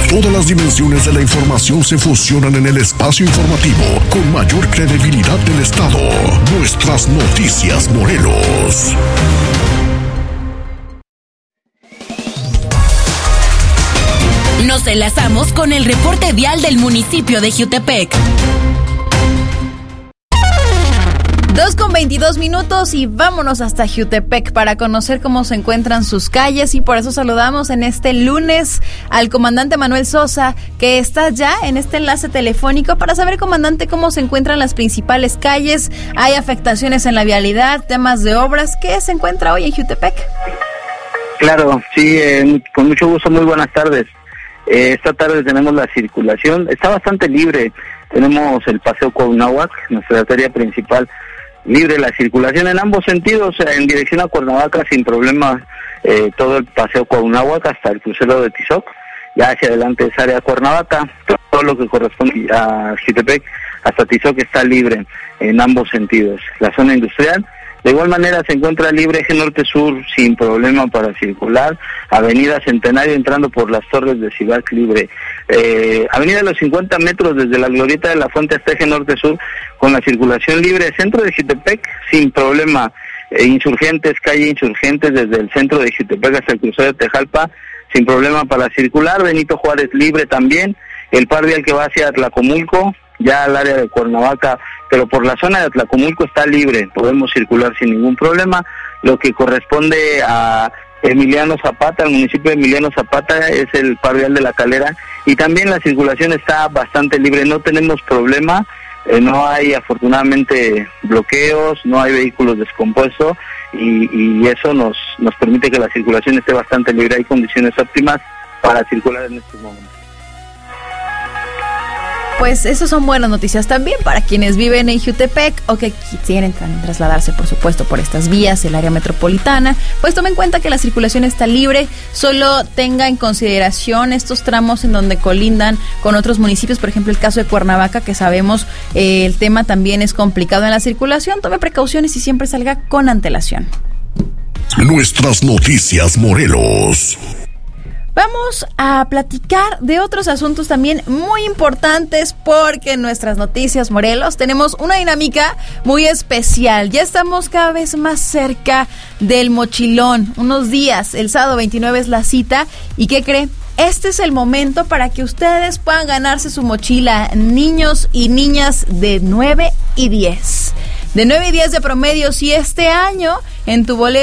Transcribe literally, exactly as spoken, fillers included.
Todas las dimensiones de la información se fusionan en el espacio informativo con mayor credibilidad del Estado. Nuestras Noticias Morelos. Nos enlazamos con el reporte vial del municipio de Jiutepec. dos con veintidós minutos y vámonos hasta Jiutepec para conocer cómo se encuentran sus calles, y por eso saludamos en este lunes al comandante Manuel Sosa, que está ya en este enlace telefónico para saber, comandante, cómo se encuentran las principales calles. ¿Hay afectaciones en la vialidad, temas de obras? ¿Qué se encuentra hoy en Jiutepec? Claro, sí, eh, con mucho gusto, muy buenas tardes. Eh, esta tarde tenemos la circulación, está bastante libre. Tenemos el Paseo Cuauhnáhuac, nuestra arteria principal, libre la circulación en ambos sentidos, en dirección a Cuernavaca sin problema, eh, todo el Paseo Cuauhnáhuac hasta el crucero de Tizoc, ya hacia adelante es área Cuernavaca, todo lo que corresponde a Jiutepec hasta Tizoc está libre en ambos sentidos. La zona industrial de igual manera se encuentra libre, eje norte-sur sin problema para circular, avenida Centenario entrando por las torres de Cibac libre, eh, avenida de los cincuenta metros desde la glorieta de la Fuente hasta eje norte-sur con la circulación libre, centro de Jiutepec sin problema, eh, Insurgentes, calle Insurgentes desde el centro de Jiutepec hasta el crucero de Tejalpa sin problema para circular, Benito Juárez libre también, el par vial que va hacia Tlacomulco, ya al área de Cuernavaca, pero por la zona de Tlacomulco está libre, podemos circular sin ningún problema. Lo que corresponde a Emiliano Zapata, el municipio de Emiliano Zapata, es el par vial de La Calera, y también la circulación está bastante libre, no tenemos problema, eh, no hay afortunadamente bloqueos, no hay vehículos descompuestos, y, y eso nos, nos permite que la circulación esté bastante libre, hay condiciones óptimas para circular en estos momentos. Pues eso son buenas noticias también para quienes viven en Jiutepec o que quieren trasladarse, por supuesto, por estas vías, el área metropolitana. Pues tomen en cuenta que la circulación está libre, solo tenga en consideración estos tramos en donde colindan con otros municipios, por ejemplo, el caso de Cuernavaca, que sabemos eh, el tema también es complicado en la circulación. Tome precauciones y siempre salga con antelación. Nuestras Noticias Morelos. Vamos a platicar de otros asuntos también muy importantes, porque en Nuestras Noticias Morelos tenemos una dinámica muy especial. Ya estamos cada vez más cerca del mochilón, unos días, el sábado veintinueve es la cita, y ¿qué cree? Este es el momento para que ustedes puedan ganarse su mochila, niños y niñas de nueve y diez. De nueve y diez de promedio, si este año en tu boleto